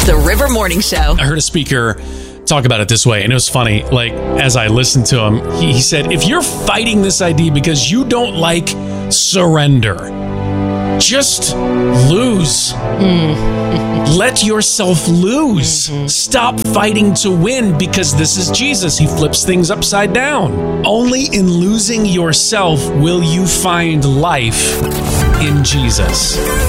The River Morning Show. I heard a speaker talk about it this way, and it was funny. Like, as I listened to him, he said, if you're fighting this idea because you don't like surrender, just lose. Let yourself lose. Stop fighting to win, because this is Jesus. He flips things upside down. Only in losing yourself will you find life in Jesus.